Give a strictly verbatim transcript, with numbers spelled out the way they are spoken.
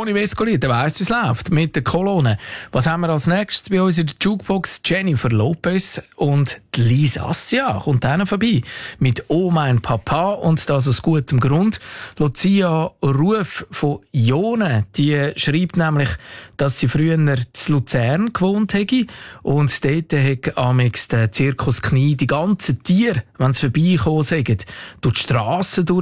Toni Vescoli, der weiss, wie es läuft mit der Kolonne. Was haben wir als nächstes bei uns in der Jukebox? Jennifer Lopez und die Lisa Assia kommt dann vorbei mit «Oh mein Papa» und das aus gutem Grund. Lucia Ruf von Jone, die schreibt nämlich, dass sie früher in Luzern gewohnt hätte und dort hat amix der Zirkus Knie die ganzen Tiere, wenn sie vorbeikommen, sagen, durch die Strassen durch